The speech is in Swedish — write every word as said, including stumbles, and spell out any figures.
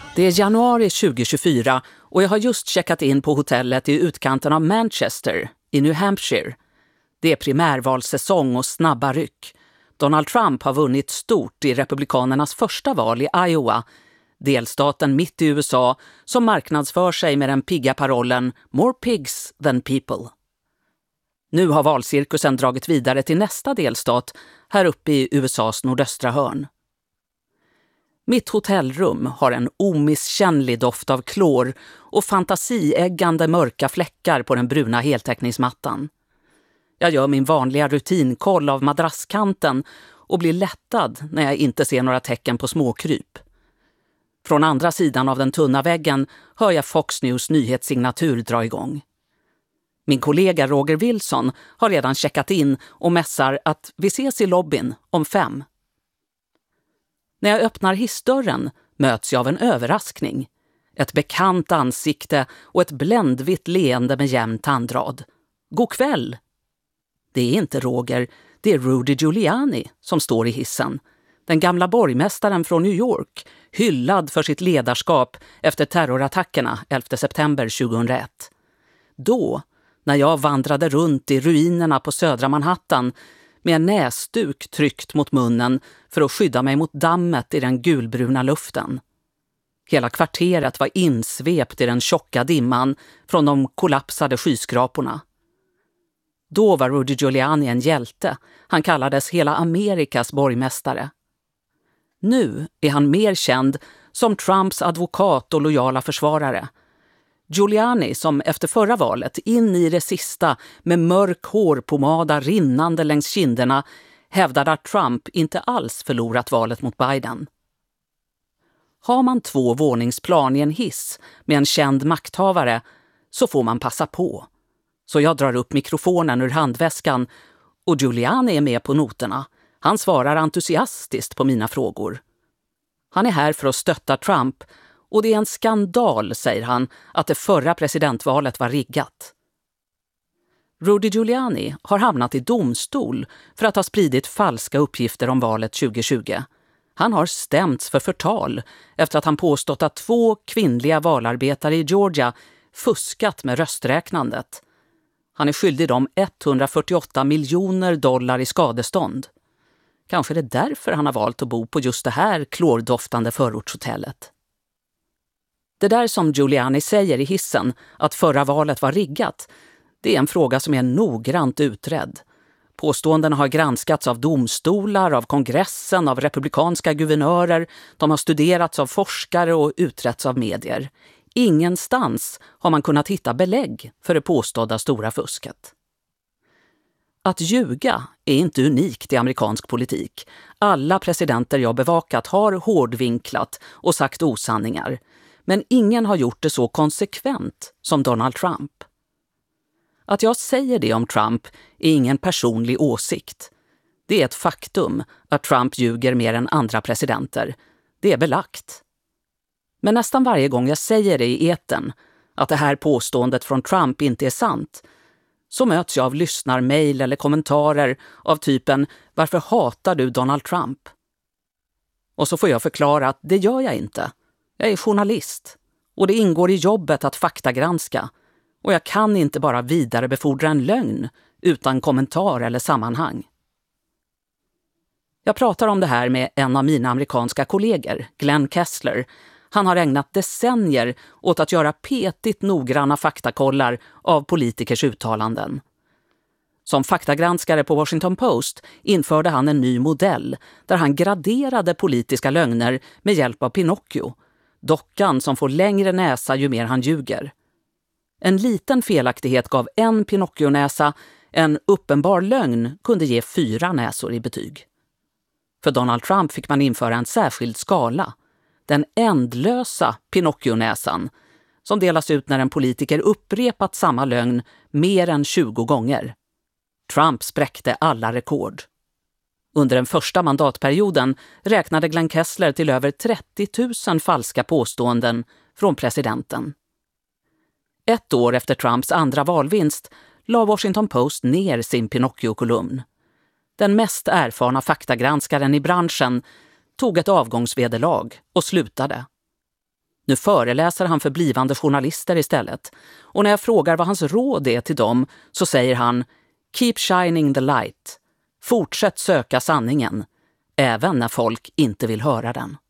Det är januari tjugohundratjugofyra och jag har just checkat in på hotellet i utkanten av Manchester i New Hampshire. Det är primärvalssäsong och snabba ryck. Donald Trump har vunnit stort i republikanernas första val i Iowa, delstaten mitt i U S A som marknadsför sig med den pigga parollen “More pigs than people”. Nu har valcirkusen dragit vidare till nästa delstat här uppe i U S As nordöstra hörn. Mitt hotellrum har en omisskännlig doft av klor och fantasieggande mörka fläckar på den bruna heltäckningsmattan. Jag gör min vanliga rutinkoll av madrasskanten och blir lättad när jag inte ser några tecken på småkryp. Från andra sidan av den tunna väggen hör jag Fox News nyhetssignatur dra igång. Min kollega Roger Wilson har redan checkat in och mässar att vi ses i lobbyn om fem. När jag öppnar hissdörren möts jag av en överraskning. Ett bekant ansikte och ett bländvitt leende med jämn tandrad. God kväll! Det är inte Roger, det är Rudy Giuliani som står i hissen. Den gamla borgmästaren från New York, hyllad för sitt ledarskap efter terrorattackerna elfte september tjugohundraett. Då, när jag vandrade runt i ruinerna på södra Manhattan med en näsduk tryckt mot munnen för att skydda mig mot dammet i den gulbruna luften. Hela kvarteret var insvept i den tjocka dimman från de kollapsade skyskraporna. Då var Rudy Giuliani en hjälte. Han kallades hela Amerikas borgmästare. Nu är han mer känd som Trumps advokat och lojala försvarare. Giuliani, som efter förra valet in i det sista med mörk hårpomada rinnande längs kinderna hävdade att Trump inte alls förlorat valet mot Biden. Har man två våningsplan i en hiss med en känd makthavare så får man passa på. Så jag drar upp mikrofonen ur handväskan och Giuliani är med på noterna. Han svarar entusiastiskt på mina frågor. Han är här för att stötta Trump och det är en skandal, säger han, att det förra presidentvalet var riggat. Rudy Giuliani har hamnat i domstol för att ha spridit falska uppgifter om valet tjugohundratjugo. Han har stämts för förtal efter att han påstått att två kvinnliga valarbetare i Georgia fuskat med rösträknandet. Han är skyldig dem etthundrafyrtioåtta miljoner dollar i skadestånd. Kanske det är därför han har valt att bo på just det här klordoftande förortshotellet. Det där som Giuliani säger i hissen, att förra valet var riggat, det är en fråga som är noggrant utredd. Påståendena har granskats av domstolar, av kongressen, av republikanska guvernörer. De har studerats av forskare och utretts av medier. Ingenstans har man kunnat hitta belägg för det påstådda stora fusket. Att ljuga är inte unikt i amerikansk politik. Alla presidenter jag bevakat har hårdvinklat och sagt osanningar. Men ingen har gjort det så konsekvent som Donald Trump. Att jag säger det om Trump är ingen personlig åsikt. Det är ett faktum att Trump ljuger mer än andra presidenter. Det är belagt. Men nästan varje gång jag säger det i etern, att det här påståendet från Trump inte är sant, så möts jag av lyssnarmail eller kommentarer av typen “Varför hatar du Donald Trump?” Och så får jag förklara att det gör jag inte. Jag är journalist och det ingår i jobbet att faktagranska och jag kan inte bara vidarebefordra en lögn utan kommentar eller sammanhang. Jag pratar om det här med en av mina amerikanska kollegor, Glenn Kessler. Han har ägnat decennier åt att göra petigt noggranna faktakollar av politikers uttalanden. Som faktagranskare på Washington Post införde han en ny modell där han graderade politiska lögner med hjälp av Pinocchio, dockan som får längre näsa ju mer han ljuger. En liten felaktighet gav en Pinocchio-näsa, en uppenbar lögn kunde ge fyra näsor i betyg. För Donald Trump fick man införa en särskild skala, den ändlösa Pinocchio-näsan, som delas ut när en politiker upprepat samma lögn mer än tjugo gånger. Trump spräckte alla rekord. Under den första mandatperioden räknade Glenn Kessler till över trettio tusen falska påståenden från presidenten. Ett år efter Trumps andra valvinst la Washington Post ner sin Pinocchio-kolumn. Den mest erfarna faktagranskaren i branschen tog ett avgångsvederlag och slutade. Nu föreläser han för blivande journalister istället. Och när jag frågar vad hans råd är till dem så säger han: Keep shining the light. Fortsätt söka sanningen, även när folk inte vill höra den.